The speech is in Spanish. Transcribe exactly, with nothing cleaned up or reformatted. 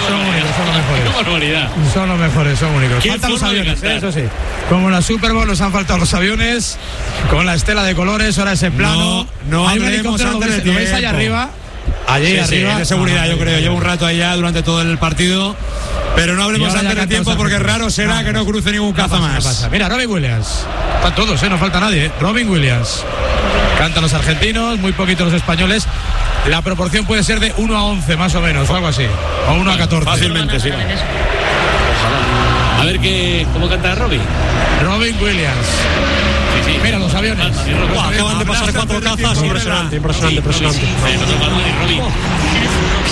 Son únicos, son los mejores. ¡Qué barbaridad! Son los mejores, son únicos. Qué Faltan los forma de aviones, cantar. ¿eh? Eso sí. Como en la Super Bowl nos han faltado los aviones, con la estela de colores, ahora ese plano. No, no Hay un hablemos helicóptero, ¿lo antes veis, de lo veis allá tiempo. arriba? Allí Sí, sí, arriba. es de seguridad, yo creo. Llevo un rato allá durante todo el partido. Pero no hablemos Y ahora antes ya de cantan tiempo los porque argentinos. raro será No, que no cruce ningún No caza pasa, no más. pasa. Mira, Robin Williams. Están todos, ¿eh? No falta nadie, ¿eh? Robin Williams. Cantan los argentinos, muy poquitos los españoles. La proporción puede ser de uno a once, más o menos, o algo así. O uno a catorce. Fácilmente, sí. A ver qué, cómo canta Robbie. Robin Williams. Sí, sí. Mira los aviones. Ah, sí, Robbie. Buah, acaban de pasar cuatro cazas. Impresionante, impresionante, impresionante. Sí, sí, sí, no te paras, Robbie.